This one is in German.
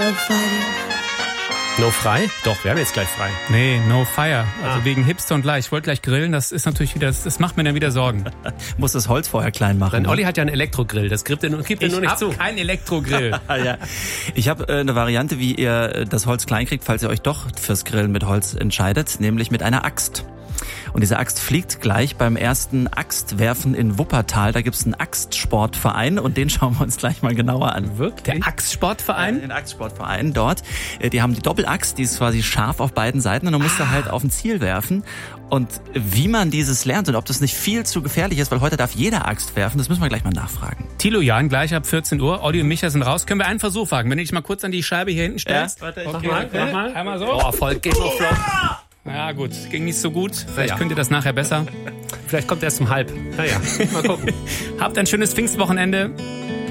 No frei? Doch, wir haben jetzt gleich frei. Nee, no fire. Also wegen Hipster und gleich. Ich wollte gleich grillen, das ist natürlich wieder, das macht mir dann wieder Sorgen. Muss das Holz vorher klein machen. Denn Olli hat ja einen Elektrogrill, das gibt er nur nicht zu. Ich habe keinen Elektrogrill. Ja. Ich habe eine Variante, wie ihr das Holz klein kriegt, falls ihr euch doch fürs Grillen mit Holz entscheidet, nämlich mit einer Axt. Und diese Axt fliegt gleich beim ersten Axtwerfen in Wuppertal. Da gibt's einen Axtsportverein und den schauen wir uns gleich mal genauer an. Wirklich? Der Axtsportverein? Den Axtsportverein dort. Die haben die Doppelaxt, die ist quasi scharf auf beiden Seiten und dann musst du halt auf ein Ziel werfen. Und wie man dieses lernt und ob das nicht viel zu gefährlich ist, weil heute darf jeder Axt werfen, das müssen wir gleich mal nachfragen. Thilo Jahn, gleich ab 14 Uhr. Olli und Micha sind raus. Können wir einen Versuch wagen? Wenn du dich mal kurz an die Scheibe hier hinten stellst. Ja, warte, okay. Mach mal. Einmal so. Oh, Erfolg geht noch flott. Ja gut, ging nicht so gut. Vielleicht könnt ihr das nachher besser. Vielleicht kommt er erst um halb. Naja, mal gucken. Habt ein schönes Pfingstwochenende.